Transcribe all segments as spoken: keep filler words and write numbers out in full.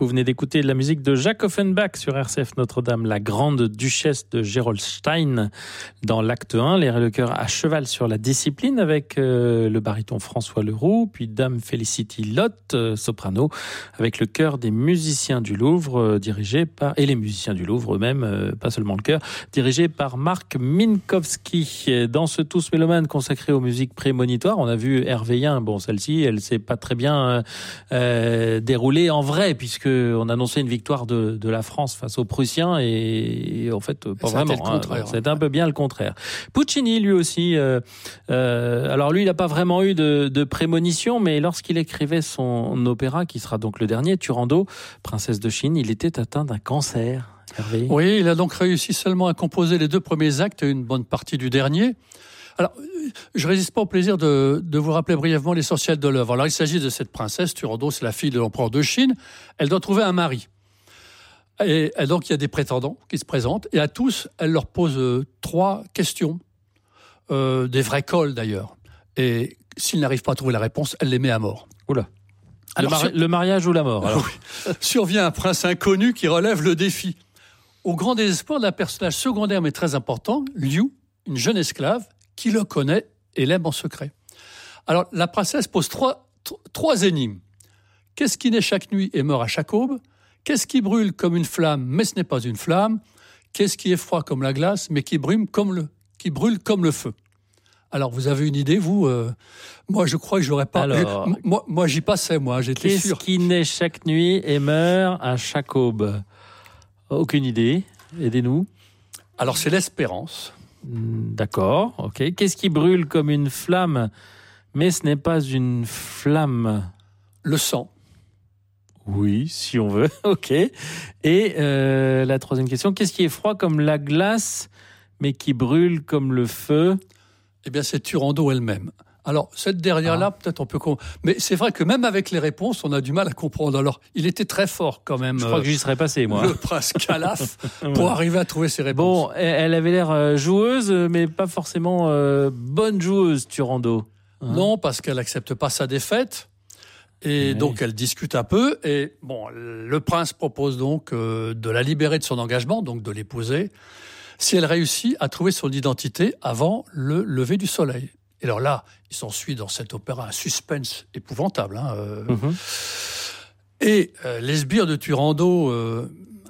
Vous venez d'écouter de la musique de Jacques Offenbach sur R C F Notre-Dame, la grande duchesse de Gerolstein. Dans l'acte un, Léra Lecœur à cheval sur la discipline avec euh, le baryton François Leroux, puis Dame Felicity Lotte, euh, soprano, avec le chœur des musiciens du Louvre, euh, dirigé par, et les musiciens du Louvre eux-mêmes, euh, pas seulement le chœur, dirigé par Marc Minkowski. Dans ce Tous Mélomanes consacré aux musiques prémonitoires, on a vu Hervé Yen, bon celle-ci, elle s'est pas très bien euh, euh, déroulée en vrai, puisque on annonçait une victoire de, de la France face aux Prussiens, et, et en fait, pas ça vraiment. Hein, C'était un peu bien le contraire. Puccini, lui aussi, euh, euh, alors lui, il n'a pas vraiment eu de, de prémonition, mais lorsqu'il écrivait son opéra, qui sera donc le dernier, Turandot, Princesse de Chine, il était atteint d'un cancer. Hervé. Oui, il a donc réussi seulement à composer les deux premiers actes et une bonne partie du dernier. Alors, je résiste pas au plaisir de, de vous rappeler brièvement l'essentiel de l'œuvre. Alors, il s'agit de cette princesse, Turandot, c'est la fille de l'empereur de Chine. Elle doit trouver un mari. Et, et donc, il y a des prétendants qui se présentent. Et à tous, elle leur pose euh, trois questions. Euh, des vrais cols, d'ailleurs. Et s'ils n'arrivent pas à trouver la réponse, elle les met à mort. Oula. Alors, le, mari- sur... le mariage ou la mort alors. Oui. Survient un prince inconnu qui relève le défi. Au grand désespoir d'un personnage secondaire mais très important, Liu, une jeune esclave, qui le connaît et l'aime en secret. Alors, la princesse pose trois, t- trois énigmes. Qu'est-ce qui naît chaque nuit et meurt à chaque aube ? Qu'est-ce qui brûle comme une flamme, mais ce n'est pas une flamme ? Qu'est-ce qui est froid comme la glace, mais qui brûle comme le, qui brûle comme le feu ? Alors, vous avez une idée, vous euh, Moi, je crois que je n'aurais pas... Alors, je, moi, moi, j'y passais, moi, j'étais qu'est-ce sûr. Qu'est-ce qui naît chaque nuit et meurt à chaque aube ? Aucune idée. Aidez-nous. Alors, c'est l'espérance. D'accord, ok. Qu'est-ce qui brûle comme une flamme, mais ce n'est pas une flamme ? Le sang. Oui, si on veut, ok. Et euh, la troisième question, qu'est-ce qui est froid comme la glace, mais qui brûle comme le feu ? Eh bien, c'est Turandot elle-même. Alors, cette dernière-là, ah. peut-être on peut... Mais c'est vrai que même avec les réponses, on a du mal à comprendre. Alors, il était très fort quand même. Je crois euh, que j'y serais passé, moi. Le prince Calaf, pour arriver à trouver ses réponses. Bon, elle avait l'air joueuse, mais pas forcément euh, bonne joueuse, Turandot. Hein non, parce qu'elle n'accepte pas sa défaite. Et oui. donc, elle discute un peu. Et bon, le prince propose donc euh, de la libérer de son engagement, donc de l'épouser, si elle réussit à trouver son identité avant le lever du soleil. Et alors là, il s'ensuit dans cet opéra un suspense épouvantable. Hein, euh. mm-hmm. Et euh, les sbires de Turandot, euh,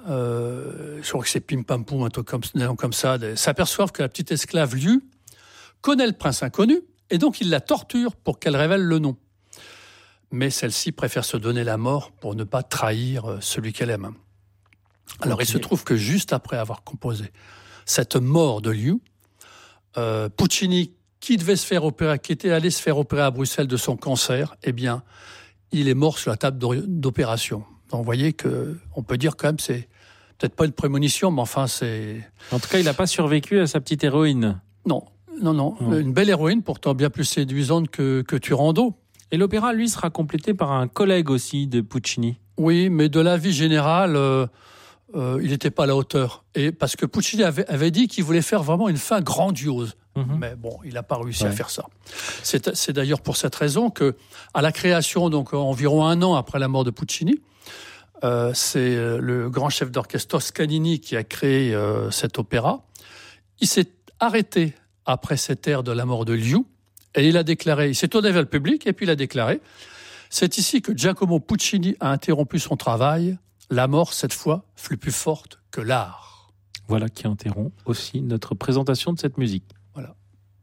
euh, je crois que c'est Pim Pam Poum, un truc comme, comme ça, s'aperçoivent que la petite esclave Liu connaît le prince inconnu, et donc il la torture pour qu'elle révèle le nom. Mais celle-ci préfère se donner la mort pour ne pas trahir celui qu'elle aime. Alors okay. il se trouve que juste après avoir composé cette mort de Liu, euh, Puccini, qui devait se faire opérer, qui était allé se faire opérer à Bruxelles de son cancer, eh bien, il est mort sur la table d'opération. Donc, vous voyez que, on peut dire quand même, c'est peut-être pas une prémonition, mais enfin, c'est... En tout cas, il n'a pas survécu à sa petite héroïne. Non, non, non. Mmh. Une belle héroïne, pourtant bien plus séduisante que, que Turandot. Et l'opéra, lui, sera complété par un collègue aussi de Puccini. Oui, mais de la vie générale... Euh, Euh, il n'était pas à la hauteur. Et parce que Puccini avait, avait dit qu'il voulait faire vraiment une fin grandiose. Mmh. Mais bon, il n'a pas réussi ouais. à faire ça. C'est, c'est d'ailleurs pour cette raison que, à la création, donc environ un an après la mort de Puccini, euh, c'est le grand chef d'orchestre Toscanini qui a créé euh, cet opéra. Il s'est arrêté après cette ère de la mort de Liu et il a déclaré, il s'est tourné vers le public et puis il a déclaré « C'est ici que Giacomo Puccini a interrompu son travail. La mort, cette fois, fut plus forte que l'art. » Voilà qui interrompt aussi notre présentation de cette musique. Voilà.